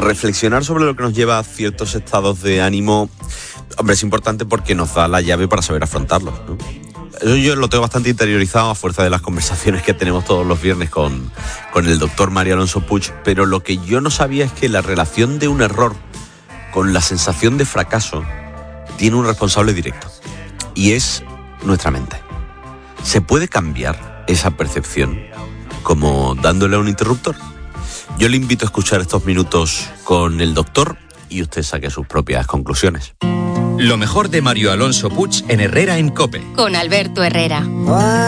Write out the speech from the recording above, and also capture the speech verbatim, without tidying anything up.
reflexionar sobre lo que nos lleva a ciertos estados de ánimo, hombre, es importante porque nos da la llave para saber afrontarlos, ¿no? Eso yo lo tengo bastante interiorizado a fuerza de las conversaciones que tenemos todos los viernes con, con el doctor Mario Alonso Puig, pero lo que yo no sabía es que la relación de un error con la sensación de fracaso tiene un responsable directo, y es nuestra mente. ¿Se puede cambiar esa percepción como dándole a un interruptor? Yo le invito a escuchar estos minutos con el doctor y usted saque sus propias conclusiones. Lo mejor de Mario Alonso Puig en Herrera en COPE. Con Alberto Herrera.